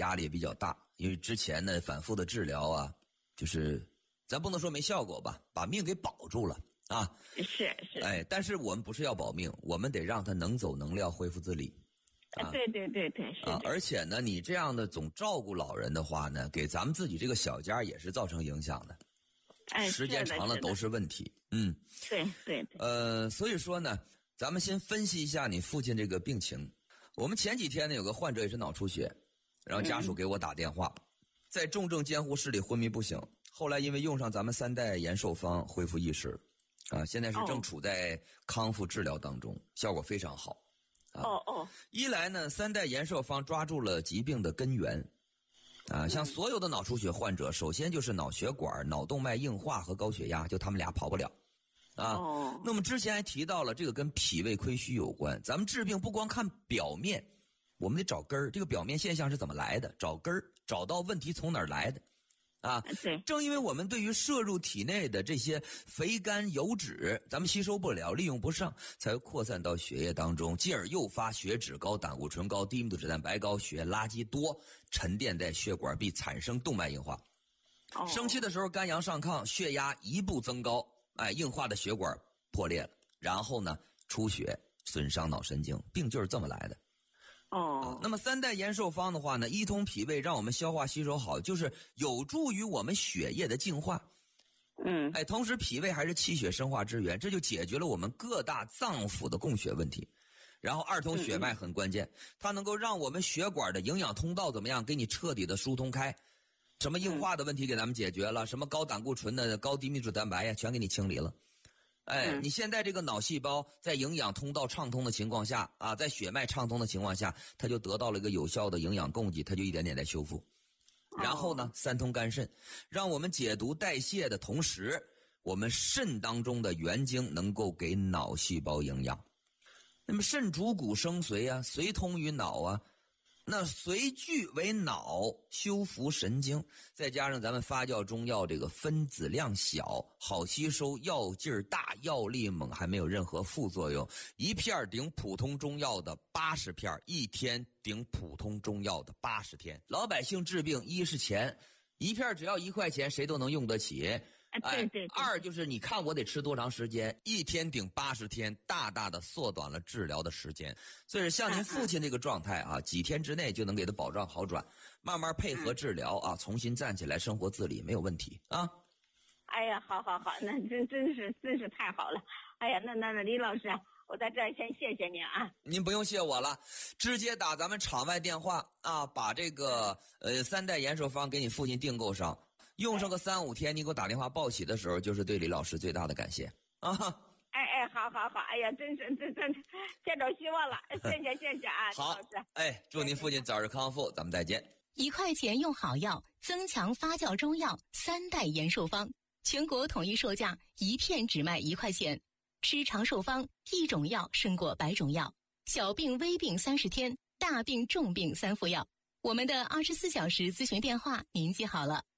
压力也比较大，因为之前呢反复的治疗啊，就是咱不能说没效果吧，把命给保住了啊。 是。 哎，但是我们不是要保命，我们得让他能走能撂，恢复自理。 对，是的。 而且呢，你这样的总照顾老人的话呢，给咱们自己这个小家也是造成影响的。时间长了都是问题。 对。 所以说呢，咱们先分析一下你父亲这个病情。我们前几天呢有个患者也是脑出血，然后家属给我打电话，在重症监护室里昏迷不醒，后来因为用上咱们3代延寿方恢复意识啊，现在是正处在康复治疗当中，效果非常好。一来呢，3代延寿方抓住了疾病的根源啊，像所有的脑出血患者，首先就是脑血管、脑动脉硬化和高血压，就他们俩跑不了啊。那么之前还提到了这个跟脾胃亏虚有关，咱们治病不光看表面，我们得找根儿，这个表面现象是怎么来的，找根儿，找到问题从哪儿来的啊。 对， 正因为我们对于摄入体内的这些肥甘油脂咱们吸收不了，利用不上，才会扩散到血液当中，进而诱发血脂高、胆固醇高、低密度脂蛋白高、血液垃圾多，沉淀在血管壁，产生动脉硬化。生气的时候肝阳上亢，血压一步增高，硬化的血管破裂了，然后呢出血，损伤脑神经，病就是这么来的。那么3代延寿方的话呢，一通脾胃，让我们消化吸收好，就是有助于我们血液的净化。同时脾胃还是气血生化之源，这就解决了我们各大脏腑的供血问题。然后二通血脉很关键，它能够让我们血管的营养通道怎么样，给你彻底的疏通开。什么硬化的问题给咱们解决了，什么高胆固醇的、高低密度蛋白呀，全给你清理了。你现在这个脑细胞在营养通道畅通的情况下啊，在血脉畅通的情况下，它就得到了一个有效的营养供给，它就一点点在修复。然后呢，3通肝肾，让我们解毒代谢的同时，我们肾当中的元精能够给脑细胞营养。那么肾主骨生髓啊，髓通于脑啊，那髓聚为脑，修复神经，再加上咱们发酵中药这个分子量小，好吸收，药劲儿大，药力猛，还没有任何副作用，一片顶普通中药的80片，一天顶普通中药的80天。老百姓治病，一是钱，一片只要1块钱，谁都能用得起。 对。 二就是你看我得吃多长时间，一天顶80天，大大的缩短了治疗的时间。所以像您父亲这个状态啊，几天之内就能给他保障好转，慢慢配合治疗啊，重新站起来，生活自理没有问题啊。 哎呀，好，那真是太好了。哎呀，那李老师，我在这儿先谢谢您啊。 您不用谢我了，直接打咱们场外电话啊，把这个3代延寿方给你父亲订购上。用上个3-5天，你给我打电话报喜的时候，就是对李老师最大的感谢啊！ 好，哎呀，真见着希望了，谢谢啊， 好， 李老师， 祝您父亲早日康复，咱们再见。 1块钱用好药，增强发酵中药3代延寿方，全国统一售价1片只卖1块钱。吃长寿方，一种药胜过100种药，小病微病30天，大病重病3副药。我们的24小时咨询电话您记好了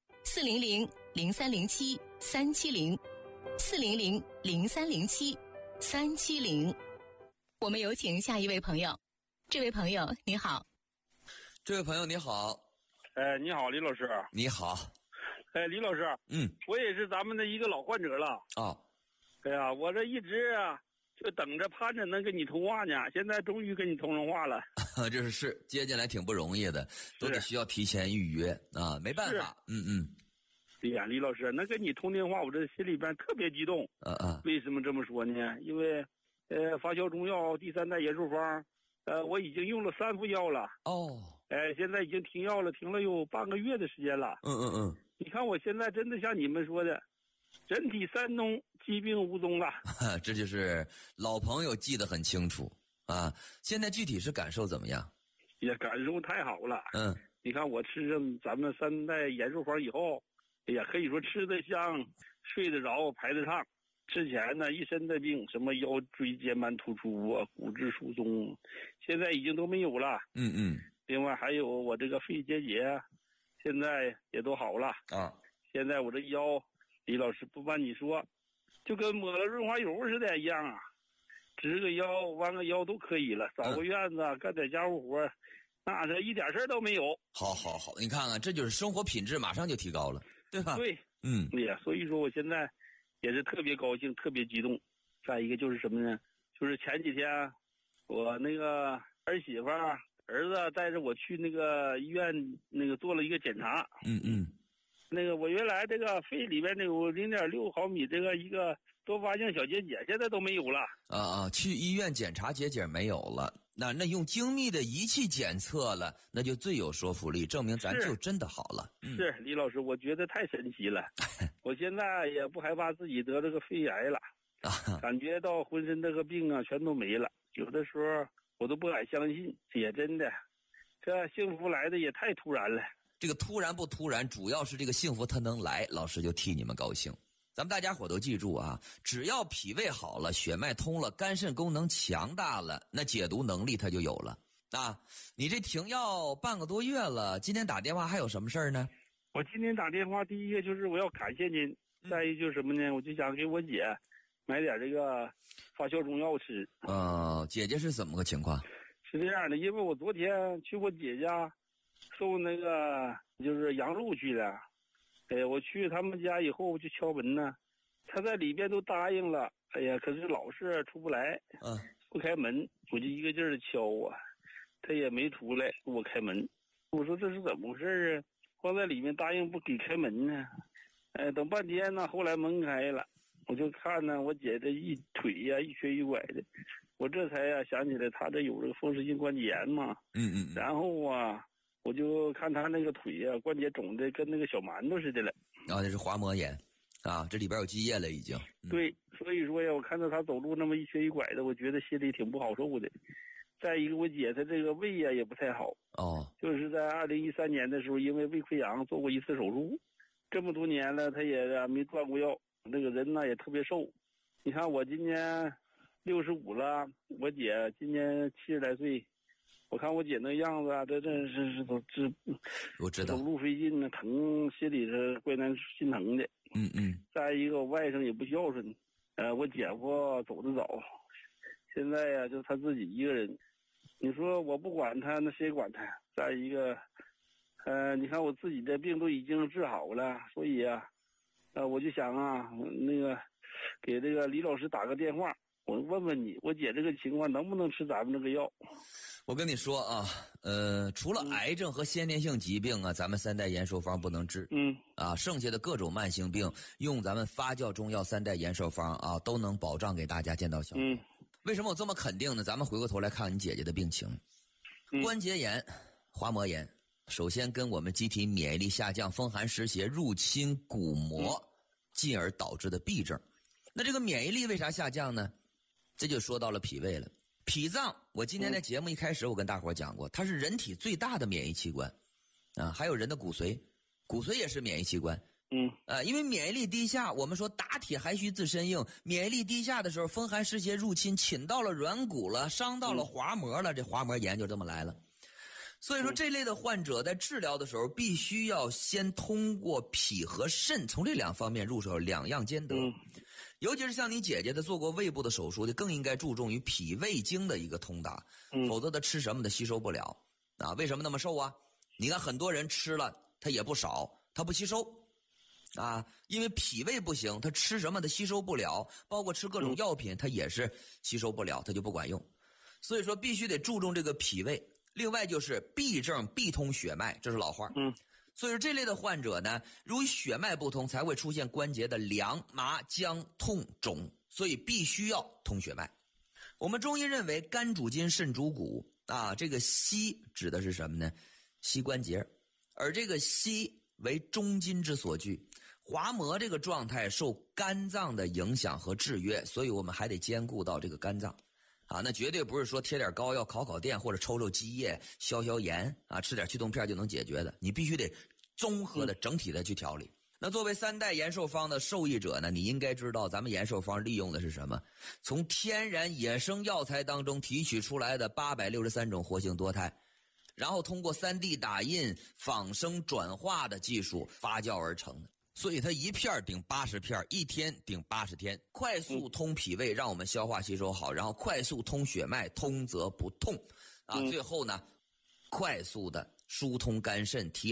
，400-0307-370，400-0307-370。我们有请下一位朋友。这位朋友你好。 这位朋友你好。 你好，李老师。 你好。 李老师。我也是咱们的一个老患者了。哎呀，我这一直啊就等着盼着能跟你通话呢，现在终于跟你通上话了。 这是接进来挺不容易的，都得需要提前预约啊，没办法。 对呀，李老师，能跟你通电话，我这心里边特别激动。为什么这么说呢？因为发酵中药第3代延寿方，我已经用了3副药了。现在已经停药了，停了有半个月的时间了。你看我现在真的像你们说的，人体3通，疾病无踪了。 这就是老朋友记得很清楚啊。现在具体是感受怎么样？ 也感受太好了。你看我吃上咱们3代延寿方以后，哎呀，可以说吃得香，睡得着，排得畅。之前呢一身的病，什么腰椎间盘突出啊，骨质疏松，现在已经都没有了。另外还有我这个肺结节，现在也都好了。现在我这腰，李老师不瞒你说，就跟抹了润滑油似的一样啊，直个腰弯个腰都可以了，扫个院子干点家务活那这一点事儿都没有。 好，你看看，这就是生活品质马上就提高了，对吧？ 对，呀，所以说我现在也是特别高兴，特别激动。再一个就是什么呢？就是前几天我那个儿媳妇儿子带着我去那个医院那个做了一个检查。那个我原来这个肺里边那有0.6毫米这个一个多发性小结节，现在都没有了。 去医院检查结节没有了，那用精密的仪器检测了，那就最有说服力，证明咱就真的好了。 是李老师，我觉得太神奇了。我现在也不害怕自己得这个肺癌了，感觉到浑身这个病全都没了。有的时候我都不敢相信，也真的，这幸福来的也太突然了。 这个突然不突然，主要是这个幸福它能来，老师就替你们高兴。咱们大家伙都记住啊，只要脾胃好了，血脉通了，肝肾功能强大了，那解毒能力它就有了啊。你这停药半个多月了，今天打电话还有什么事儿呢？ 我今天打电话，第一个就是我要感谢您，再一就是什么呢？我就想给我姐买点这个发酵中药吃。 姐姐是怎么个情况？ 是这样的，因为我昨天去我姐家送那个就是羊肉去了。我去他们家以后我就敲门呢，他在里边都答应了，哎呀，可是老是出不来，不开门，我就一个劲儿的敲啊，他也没出来给我开门。我说这是怎么回事啊？光在里面答应不给开门呢？等半天呢，后来门开了，我就看呢，我姐这一腿呀一瘸一拐的，我这才想起来她这有这个风湿性关节炎嘛。然后我就看他那个腿关节肿的跟那个小馒头似的了。 这是滑膜炎啊，这里边有积液了已经。 对，所以说呀，我看到他走路那么一瘸一拐的，我觉得心里挺不好受的。再一个，我姐她这个胃也不太好。就是在2013年的时候，因为胃溃疡做过一次手术，这么多年了，她也没断过药。那个人呢也特别瘦。你看我今年65了，我姐今年70来岁。我看我姐那样子这真是都我知道走路费劲呢，疼，心里是怪难心疼的。再一个，我外甥也不孝顺，我姐夫走得早，现在就他自己一个人。你说我不管他，那谁管他？再一个，你看我自己的病都已经治好了，所以我就想那个给这个李老师打个电话，我问问你，我姐这个情况能不能吃咱们这个药？ 我跟你说除了癌症和先天性疾病咱们三代延寿方不能治。剩下的各种慢性病，用咱们发酵中药三代延寿方都能保障给大家见到效果。为什么我这么肯定呢？咱们回过头来看你姐姐的病情。关节炎、滑膜炎，首先跟我们机体免疫力下降、风寒湿邪入侵骨膜，进而导致的痹症。那这个免疫力为啥下降呢？这就说到了脾胃了。脾脏，我今天在节目一开始我跟大伙讲过，它是人体最大的免疫器官还有人的骨髓，骨髓也是免疫器官。因为免疫力低下，我们说打铁还需自身硬，免疫力低下的时候，风寒湿邪入侵，侵到了软骨了，伤到了滑膜了，这滑膜炎就这么来了。所以说这类的患者在治疗的时候，必须要先通过脾和肾，从这两方面入手，两样兼得。尤其是像你姐姐的做过胃部的手术的，更应该注重于脾胃经的一个通达，否则他吃什么的吸收不了为什么那么瘦啊？你看很多人吃了他也不少，他不吸收因为脾胃不行，他吃什么他吸收不了，包括吃各种药品他也是吸收不了，他就不管用。所以说必须得注重这个脾胃。另外就是痹症必通血脉，这是老话。所以说这类的患者呢，由于血脉不通，才会出现关节的凉、麻、僵、痛、肿，所以必须要通血脉。我们中医认为肝主筋，肾主骨这个膝指的是什么呢？膝关节，而这个膝为中筋之所居。滑膜这个状态受肝脏的影响和制约，所以我们还得兼顾到这个肝脏那绝对不是说贴点膏药、烤电或者抽积液、消炎吃点祛痛片就能解决的，你必须得综合的、整体的去调理。那作为三代延寿方的受益者呢，你应该知道咱们延寿方利用的是什么？从天然野生药材当中提取出来的863种活性多肽，然后通过3D 打印、仿生转化的技术发酵而成的。所以它一片顶80片，一天顶80天，快速通脾胃，让我们消化吸收好，然后快速通血脉，通则不痛最后呢快速的疏通肝肾，提